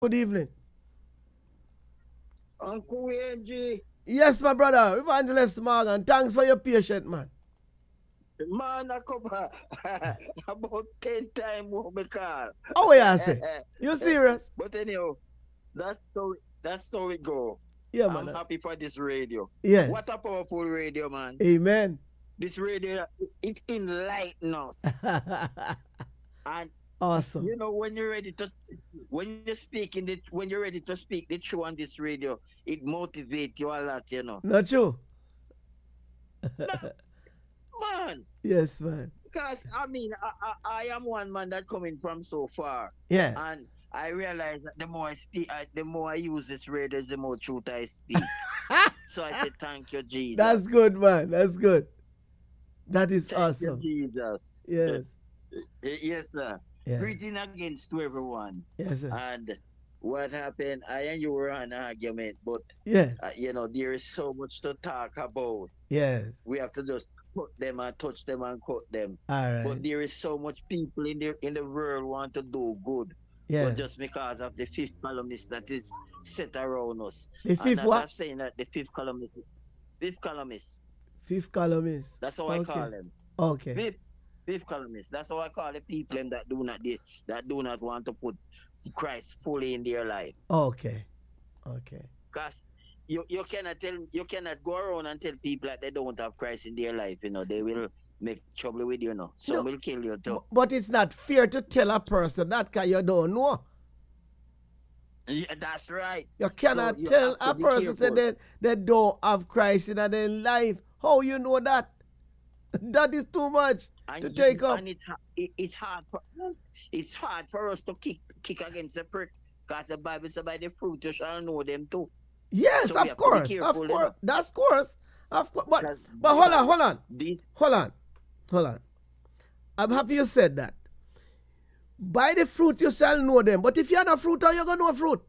Good evening. Uncle AG, Yes, my brother, Evangelist Morgan. Thanks for your patience, man. man, I come about 10 times more me call. Oh, yeah, I say. You serious? But anyhow, that's so that's how it go. Yeah, I'm man. happy for this radio. What Yes. a powerful radio, man. Amen. This radio, it enlightens us. And Awesome. you know, when you're ready to when you're speaking it, when you're ready to speak the truth on this radio, it motivates you a lot, you know. Not true? Man, Yes, man. because I mean, I am one man that coming from so far, Yeah. and I realize that the more I speak, the more I use this radio, the more truth I speak. So I say, thank you, Jesus. That's good, man. That's good. That is Thank awesome. you, Jesus. Yes. Yes, sir. Yeah. Greeting against to everyone. Yes, sir. And what happened? I and you were on an argument, but Yes. you know, there is so much to talk about. Yes. We have to just cut them and touch them and cut them. All right. But there is so much people in the world want to do good. Yeah. But just because of the fifth columnist that is set around us. The And fifth that's what? I'm saying that the fifth columnist. Fifth columnist. That's how I call them. Okay. Fifth columnist. That's how I call the people them that do not want to put Christ fully in their life. Okay. Okay. Because you cannot go around and tell people that they don't have Christ in their life, you know, they will make trouble with you, know. Some will kill you too. But it's not fair to tell a person that because you don't know. Yeah, that's right. You cannot you tell have to a be person say careful. they don't have Christ in their life. How you know that? That is too much to take up. And it's hard for us to kick against the prick, because the Bible says by the fruit you shall know them too. Yes, So we of have to be course. careful, Of you course. know. That's course. Of course. But Because hold on. This Hold on. I'm happy you said that. By the fruit you shall know them. But if you're not fruit, how you gonna know fruit?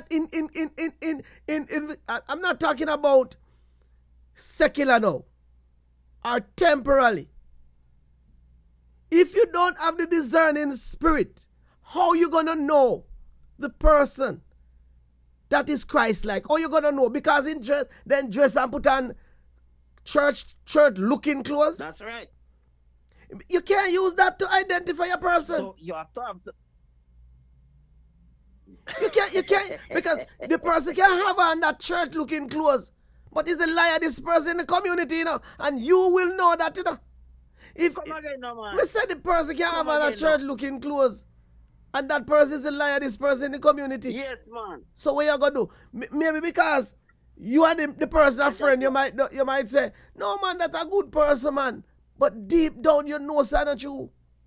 I'm not talking about secular now. Or temporarily. If you don't have the discerning spirit, how you gonna know the person that is Christ-like? How you gonna know? Because then dress and put on church looking clothes. that's right. You can't use that to identify a person. So you have to You can't, because the person can have on that church looking clothes, but he's a liar, this person in the community, you know, and you will know that, you know. If come again, no man. we say the person can have Come on a again, church no. looking clothes, and that person is a liar, this person in the community. Yes, man. So what you gonna do? Maybe because you are the person, a friend, you might say, no man, that's a good person, man. But deep down, you know, sir, not you.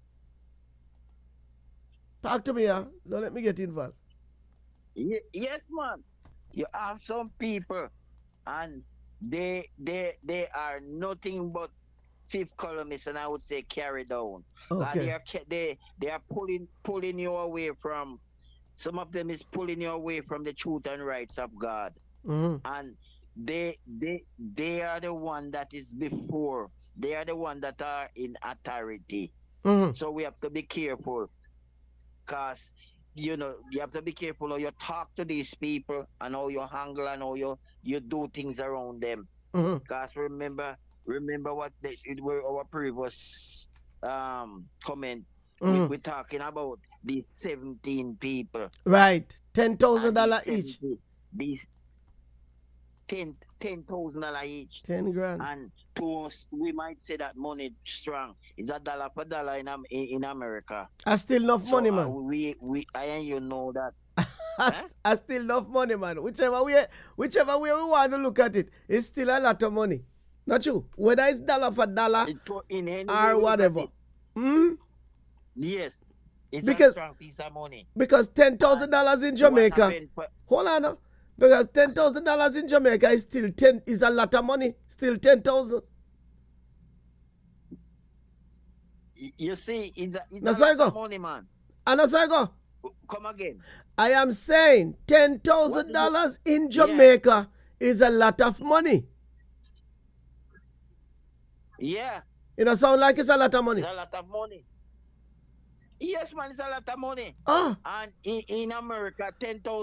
Talk to me, huh? Don't let me get involved. Yes, man. You have some people, and they are nothing but fifth columnists, and I would say carry down. Okay. And they are pulling you away from. Some of them is pulling you away from the truth and rights of God, and they are the one that is before. They are the one that are in authority. So we have to be careful, because you know, you have to be careful how you talk to these people and how you handle and how you do things around them. Because remember what it were our previous comment. We're talking about these 17 people. Right. And $10,000 these each. 70 These $10,000 each. 10 grand. And to us, we might say that money strong. It's a dollar per dollar in America. I still enough money, man. I and you know that. I still enough money, man. Whichever way we want to look at it, it's still a lot of money. Not true. Whether it's dollar for dollar In any way or we look whatever. at it, yes, it's Because- a strong piece of money. Because $10,000 in Jamaica. What happened Hold on now. Because $10,000 in Jamaica is a lot of money. Still 10,000. You see, it's That's a how I lot go. of money, man. And as I go, Come again. I am saying $10,000 in Jamaica is a lot of money. Yeah, It don't sound like it's a lot of money. it's a lot of money. Yes, man, it's a lot of money. Ah. And in America, $10,000